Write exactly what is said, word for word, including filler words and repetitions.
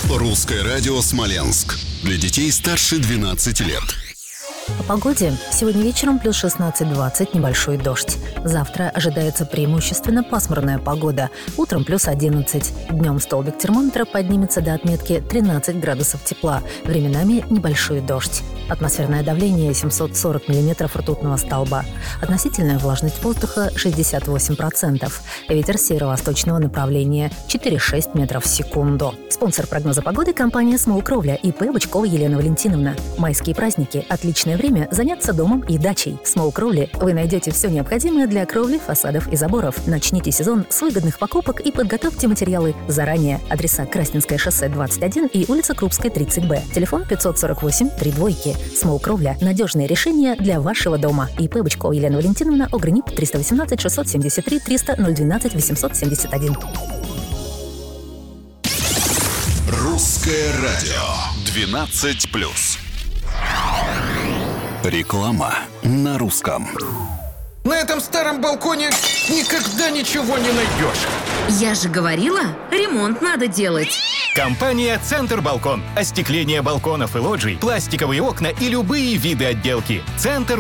Русское радио «Смоленск». Для детей старше двенадцати лет. По погоде. Сегодня вечером плюс шестнадцать-двадцать, небольшой дождь. Завтра ожидается преимущественно пасмурная погода. Утром плюс одиннадцать. Днем столбик термометра поднимется до отметки тринадцать градусов тепла. Временами небольшой дождь. Атмосферное давление семьсот сорок миллиметров ртутного столба. Относительная влажность воздуха шестьдесят восемь процентов. Ветер северо-восточного направления четыре-шесть метров в секунду. Спонсор прогноза погоды — компания «Смол Кровля» и П. Бычкова Елена Валентиновна. Майские праздники – отличное время заняться домом и дачей. В «Смол Кровле» вы найдете все необходимое для кровли, фасадов и заборов. Начните сезон с выгодных покупок и подготовьте материалы заранее. Адреса: Красненское шоссе двадцать один и улица Крупская тридцать Б. Телефон пятьсот сорок восемь три двойки. «Смол Кровля» – надежное решение для вашего дома. И П. Бычкова Елена Валентиновна, ОГРНИП триста восемнадцать шестьсот семьдесят три триста ноль двенадцать восемьсот семьдесят один. Русское радио двенадцать плюс. Реклама на русском. На этом старом балконе никогда ничего не найдешь. Я же говорила, ремонт надо делать. Компания «Центр Балкон». Остекление балконов и лоджий, пластиковые окна и любые виды отделки. «Центр